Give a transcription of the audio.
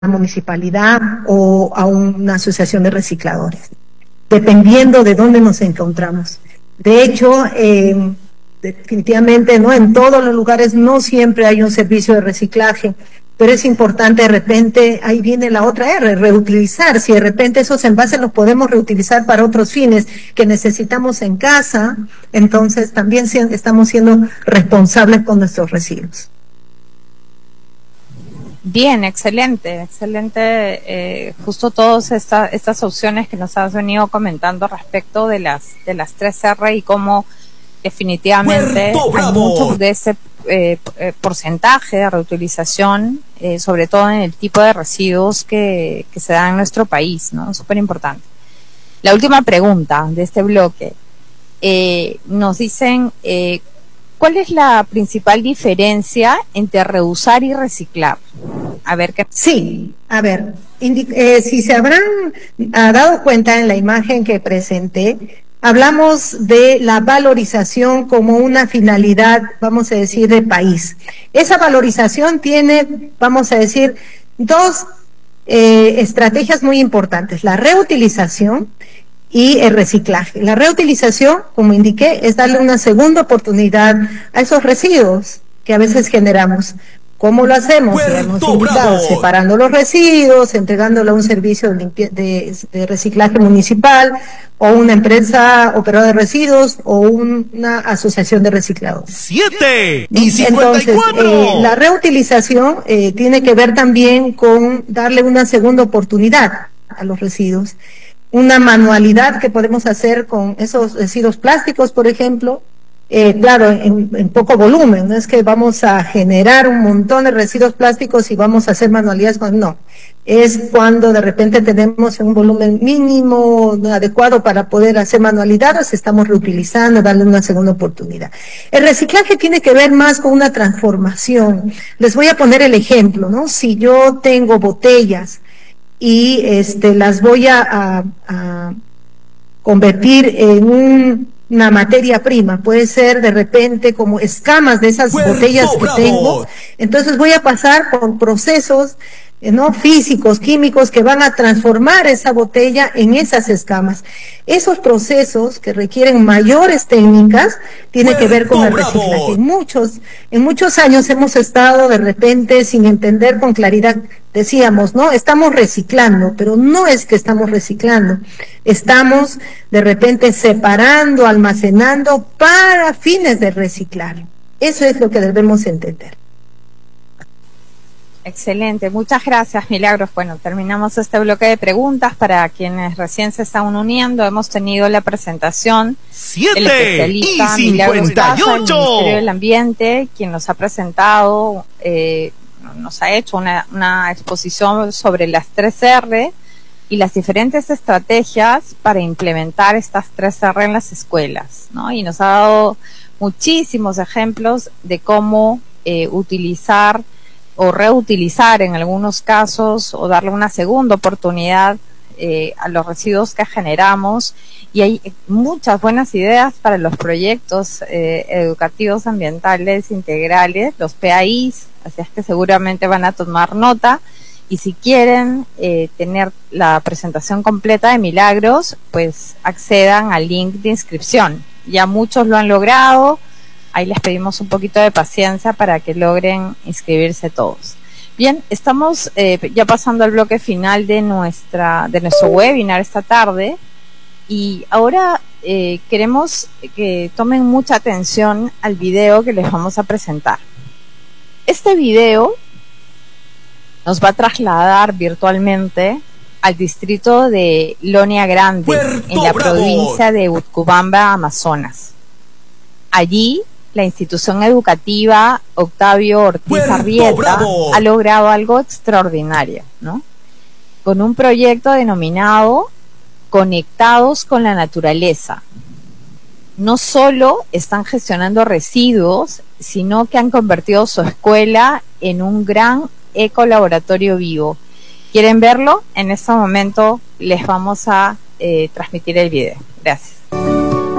municipalidad o a una asociación de recicladores, dependiendo de dónde nos encontramos. De hecho, definitivamente, ¿no? En todos los lugares no siempre hay un servicio de reciclaje, pero es importante, de repente, ahí viene la otra R, reutilizar. Si de repente esos envases los podemos reutilizar para otros fines que necesitamos en casa, entonces también estamos siendo responsables con nuestros residuos. Bien, excelente. Justo todas estas opciones que nos has venido comentando respecto de las 3R y cómo definitivamente hay mucho de ese porcentaje de reutilización, sobre todo en el tipo de residuos que se da en nuestro país, ¿no? Súper importante. La última pregunta de este bloque. Nos dicen, ¿cuál es la principal diferencia entre reusar y reciclar? A ver qué. Sí, a ver, si se habrán dado cuenta en la imagen que presenté, hablamos de la valorización como una finalidad, vamos a decir, de país. Esa valorización tiene, vamos a decir, dos estrategias muy importantes: la reutilización y el reciclaje. La reutilización, como indiqué, es darle una segunda oportunidad a esos residuos que a veces generamos. ¿Cómo lo hacemos? Hemos indicado, separando los residuos, entregándolo a un servicio de reciclaje municipal, o una empresa operadora de residuos, o una asociación de recicladores. 7:54. Entonces, la reutilización tiene que ver también con darle una segunda oportunidad a los residuos. Una manualidad que podemos hacer con esos residuos plásticos, por ejemplo, claro, en poco volumen. No es que vamos a generar un montón de residuos plásticos y vamos a hacer manualidades no. Es cuando de repente tenemos un volumen mínimo adecuado para poder hacer manualidades, estamos reutilizando, darle una segunda oportunidad. El reciclaje tiene que ver más con una transformación. Les voy a poner el ejemplo, ¿no? Si yo tengo botellas y las voy a convertir en una materia prima, puede ser de repente como escamas de esas botellas que tengo, entonces voy a pasar por procesos no físicos, químicos, que van a transformar esa botella en esas escamas. Esos procesos que requieren mayores técnicas tienen que ver con el reciclaje. En muchos años hemos estado de repente sin entender con claridad. Decíamos, ¿no? Estamos reciclando, pero no es que estamos reciclando. Estamos de repente separando, almacenando para fines de reciclar. Eso es lo que debemos entender. Excelente, muchas gracias, Milagros. Bueno, terminamos este bloque de preguntas. Para quienes recién se están uniendo, hemos tenido la presentación del especialista Milagros Daza, del Ministerio del Ambiente, quien nos ha presentado, nos ha hecho una exposición sobre las 3R y las diferentes estrategias para implementar estas 3R en las escuelas, ¿no? Y nos ha dado muchísimos ejemplos de cómo utilizar o reutilizar en algunos casos, o darle una segunda oportunidad a los residuos que generamos. Y hay muchas buenas ideas para los proyectos educativos ambientales integrales, los PAIs, así es que seguramente van a tomar nota. Y si quieren tener la presentación completa de Milagros, pues accedan al link de inscripción. Ya muchos lo han logrado. Ahí les pedimos un poquito de paciencia para que logren inscribirse todos. Bien, estamos ya pasando al bloque final de nuestro webinar esta tarde, y ahora queremos que tomen mucha atención al video que les vamos a presentar. Este video nos va a trasladar virtualmente al distrito de Lonia Grande, en la provincia de Utcubamba, Amazonas. Allí, la institución educativa Octavio Ortiz Arrieta ha logrado algo extraordinario, ¿no? Con un proyecto denominado Conectados con la Naturaleza. No solo están gestionando residuos, sino que han convertido su escuela en un gran ecolaboratorio vivo. ¿Quieren verlo? En este momento les vamos a transmitir el video. Gracias.